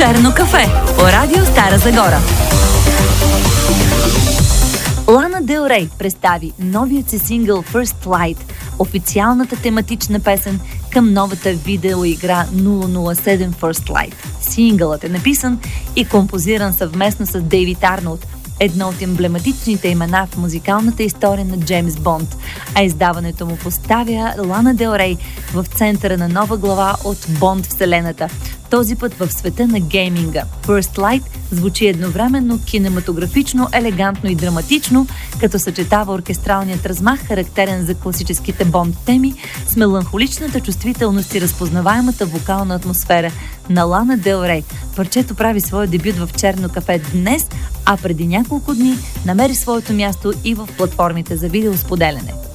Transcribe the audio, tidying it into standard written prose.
Черно кафе по радио Стара Загора. Лана Дел Рей представи новият си сингъл First Light, официалната тематична песен към новата видеоигра 007 First Light. Сингълът е написан и композиран съвместно с Дейвид Арнолд, едно от емблематичните имена в музикалната история на Джеймс Бонд, а издаването му поставя Лана Дел Рей в центъра на нова глава от Бонд вселената, този път в света на гейминга. First Light звучи едновременно кинематографично, елегантно и драматично, като съчетава оркестралният размах, характерен за класическите Бонд теми, с меланхоличната чувствителност и разпознаваемата вокална атмосфера на Лана Дел Рей. Парчето прави своя дебют в Черно кафе днес, а преди няколко дни намери своето място и в платформите за видеосподеляне.